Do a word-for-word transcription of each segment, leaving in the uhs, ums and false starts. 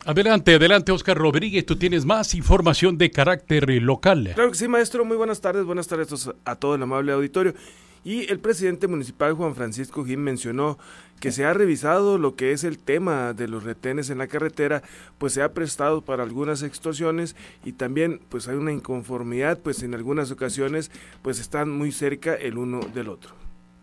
Adelante, adelante, Oscar Rodríguez, tú tienes más información de carácter local. Claro que sí, maestro, muy buenas tardes, buenas tardes a todo el amable auditorio. Y el presidente municipal, Juan Francisco Jim, mencionó que se ha revisado lo que es el tema de los retenes en la carretera, pues se ha prestado para algunas extorsiones y también pues hay una inconformidad, pues en algunas ocasiones pues están muy cerca el uno del otro.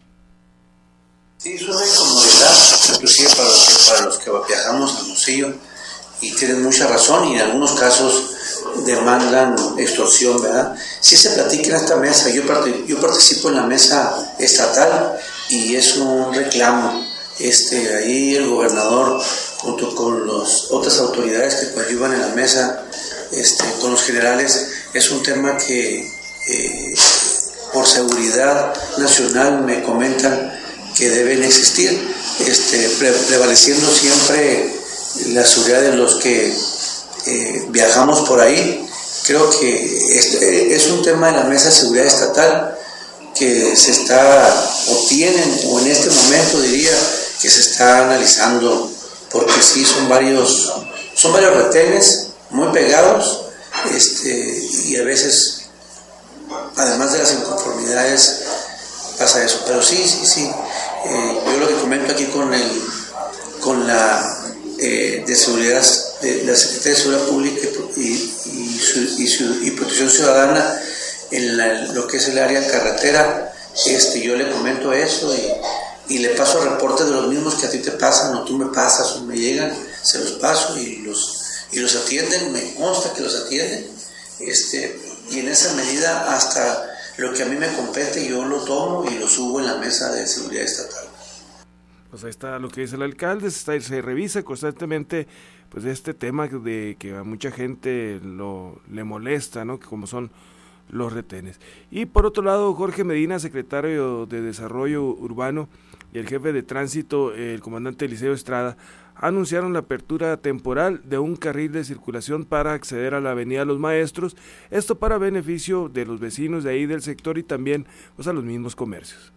Sí, es una incomodidad, inclusive para los que, para los que viajamos a Hermosillo, y tienen mucha razón, y en algunos casos demandan extorsión, ¿verdad? Sí se platica en esta mesa, yo, part- yo participo en la mesa estatal y es un reclamo. Este, ahí el gobernador, junto con las otras autoridades que coadyuvan en la mesa, este, con los generales, es un tema que eh, por seguridad nacional me comentan que deben existir, este, pre- prevaleciendo siempre la seguridad de los que eh, viajamos por ahí. Creo que este es un tema de la mesa de seguridad estatal que se está, o tienen, o en este momento diría, que se está analizando, porque sí son varios, son varios retenes muy pegados, este, y a veces, además de las inconformidades, pasa eso. Pero sí, sí, sí. Eh, yo lo que comento aquí con el, con la eh, de seguridad, de la Secretaría de Seguridad Pública y, y, su, y, su, y Protección Ciudadana en la, lo que es el área carretera, este, yo le comento eso y, y le paso reportes de los mismos que a ti te pasan o tú me pasas o me llegan, se los paso y los, y los atienden, me consta que los atienden, este, y en esa medida hasta lo que a mí me compete yo lo tomo y lo subo en la mesa de seguridad estatal. Pues ahí está lo que dice el alcalde, se, está, se revisa constantemente pues este tema de que a mucha gente lo le molesta, ¿no? Que como son los retenes. Y por otro lado, Jorge Medina, secretario de Desarrollo Urbano, y el jefe de tránsito, el comandante Eliseo Estrada, anunciaron la apertura temporal de un carril de circulación para acceder a la avenida Los Maestros, esto para beneficio de los vecinos de ahí del sector y también pues, a los mismos comercios.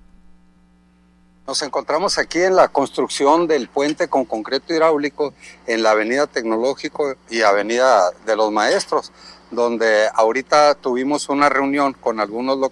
Nos encontramos aquí en la construcción del puente con concreto hidráulico en la avenida Tecnológico y avenida de los Maestros, donde ahorita tuvimos una reunión con algunos